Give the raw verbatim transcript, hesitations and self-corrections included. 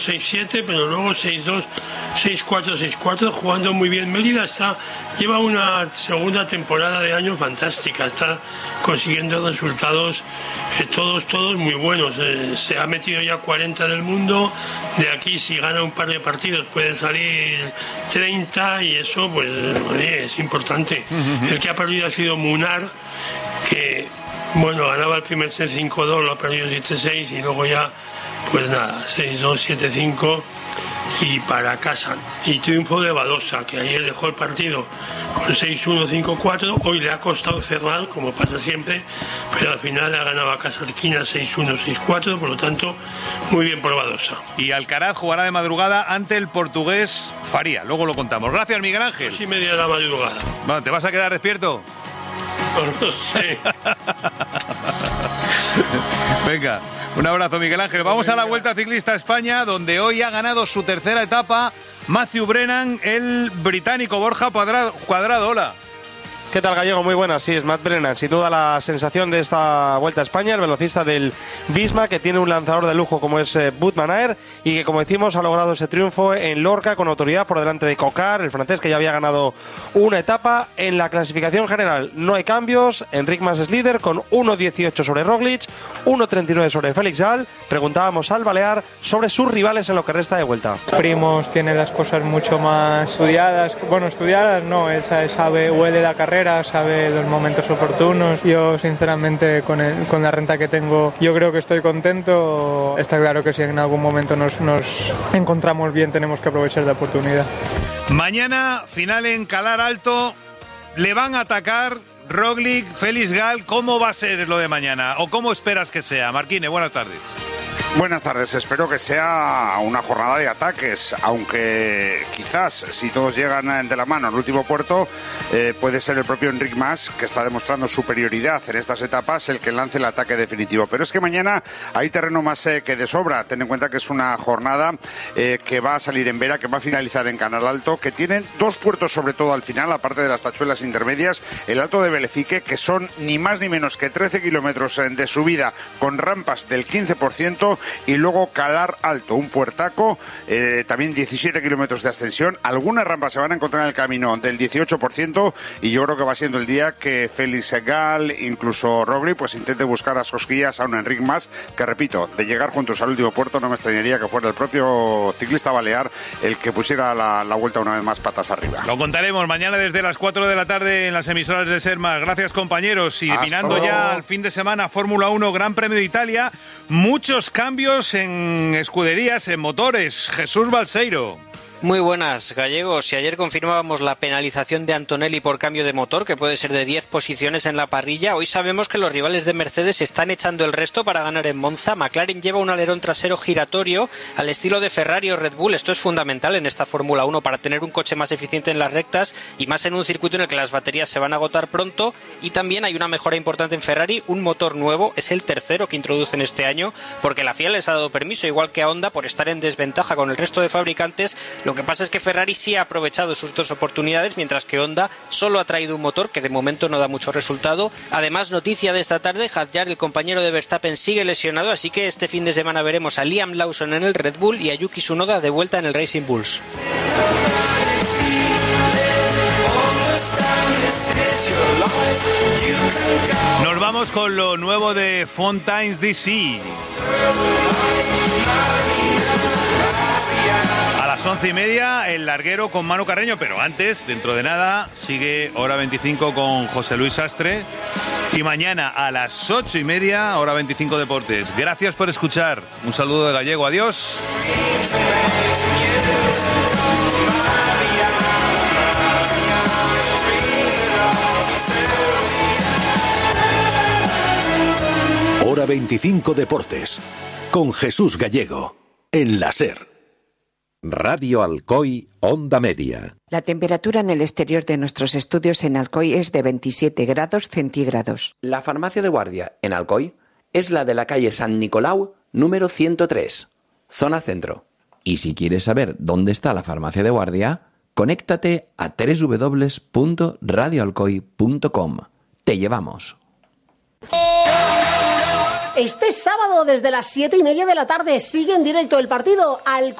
seis siete, pero luego seis dos, seis cuatro, seis cuatro, jugando muy bien. Mérida está, lleva una segunda temporada de año fantástica, está consiguiendo resultados eh, todos, todos muy buenos. Eh, se ha metido ya cuarenta del mundo, de aquí si gana un par de partidos puede salir treinta y eso pues oye, es importante. Uh-huh. El que ha perdido ha sido Munar, que bueno, ganaba el primer set cinco dos, lo ha perdido siete seis y luego ya pues nada, seis dos, siete cinco y para casa. Y triunfo de Badosa, que ayer dejó el partido con seis uno, cinco cuatro, hoy le ha costado cerrar, como pasa siempre, pero al final ha ganado a Casarquina seis uno, seis cuatro, por lo tanto, muy bien por Badosa. Y Alcaraz jugará de madrugada ante el portugués Faría, luego lo contamos. Gracias, Miguel Ángel. Dos y media de la madrugada. Bueno, ¿te vas a quedar despierto? No lo sé. Venga, un abrazo, Miguel Ángel. Vamos a la Vuelta Ciclista a España, donde hoy ha ganado su tercera etapa Matthew Brennan, el británico. Borja Cuadrado, hola. ¿Qué tal, Gallego? Muy buenas. Sí, es Matt Brennan, sin duda la sensación de esta Vuelta a España, el velocista del Visma, que tiene un lanzador de lujo como es eh, Wout van Aert, y que, como decimos, ha logrado ese triunfo en Lorca con autoridad por delante de Coquard, el francés, que ya había ganado una etapa. En la clasificación general no hay cambios. Enric Mas es líder con uno dieciocho sobre Roglic, uno treinta y nueve sobre Félix Gall. Preguntábamos al Balear sobre sus rivales en lo que resta de Vuelta. Primos tiene las cosas mucho más estudiadas. Bueno, estudiadas no, él sabe, huele la carrera, sabe los momentos oportunos. Yo sinceramente con, el, con la renta que tengo yo creo que estoy contento. Está claro que si en algún momento nos, nos encontramos bien tenemos que aprovechar la oportunidad. Mañana final en Calar Alto, le van a atacar Roglic, Félix Gall. ¿Cómo va a ser lo de mañana o cómo esperas que sea? Marquine, buenas tardes. Buenas tardes, espero que sea una jornada de ataques, aunque quizás si todos llegan de la mano al último puerto, eh, puede ser el propio Enric Mas, que está demostrando superioridad en estas etapas, el que lance el ataque definitivo. Pero es que mañana hay terreno más eh, que de sobra. Ten en cuenta que es una jornada eh, que va a salir en Vera, que va a finalizar en Canal Alto, que tiene dos puertos sobre todo al final, aparte de las tachuelas intermedias, el Alto de Belefique, que son ni más ni menos que trece kilómetros de subida con rampas del quince por ciento, y luego Calar Alto, un puertaco, eh, también diecisiete kilómetros de ascensión. Algunas rampas se van a encontrar en el camino del dieciocho por ciento, y yo creo que va siendo el día que Félix Gall, incluso Roglic, pues intente buscar a cosquillas a un Enric Mas, que repito, de llegar juntos al último puerto no me extrañaría que fuera el propio ciclista balear el que pusiera la, la vuelta una vez más patas arriba. Lo contaremos mañana desde las cuatro de la tarde en las emisoras de Sermas. Gracias, compañeros, y mirando ya al fin de semana, Fórmula uno, Gran Premio de Italia, muchos cambios en escuderías, en motores. Jesús Balseiro. Muy buenas, gallegos. Y ayer confirmábamos la penalización de Antonelli por cambio de motor, que puede ser de diez posiciones en la parrilla. Hoy sabemos que los rivales de Mercedes están echando el resto para ganar en Monza. McLaren lleva un alerón trasero giratorio al estilo de Ferrari o Red Bull. Esto es fundamental en esta Fórmula uno para tener un coche más eficiente en las rectas y más en un circuito en el que las baterías se van a agotar pronto. Y también hay una mejora importante en Ferrari, un motor nuevo, es el tercero que introducen este año, porque la F I A les ha dado permiso, igual que a Honda, por estar en desventaja con el resto de fabricantes. Lo que pasa es que Ferrari sí ha aprovechado sus dos oportunidades, mientras que Honda solo ha traído un motor que de momento no da mucho resultado. Además, noticia de esta tarde, Hadjar, el compañero de Verstappen, sigue lesionado, así que este fin de semana veremos a Liam Lawson en el Red Bull y a Yuki Tsunoda de vuelta en el Racing Bulls. Nos vamos con lo nuevo de Fontaine's D C. A las once y media, el larguero con Manu Carreño, pero antes, dentro de nada, sigue Hora veinticinco con José Luis Sastre. Y mañana a las ocho y media, Hora veinticinco Deportes. Gracias por escuchar. Un saludo de Gallego. Adiós. Hora veinticinco Deportes, con Jesús Gallego, en la SER. Radio Alcoy, Onda Media. La temperatura en el exterior de nuestros estudios en Alcoy es de veintisiete grados centígrados. La farmacia de guardia en Alcoy es la de la calle San Nicolau, número ciento tres, zona centro. Y si quieres saber dónde está la farmacia de guardia, conéctate a doble u doble u doble u punto radio alcoy punto com. Te llevamos. Este sábado desde las siete y media de la tarde sigue en directo el partido al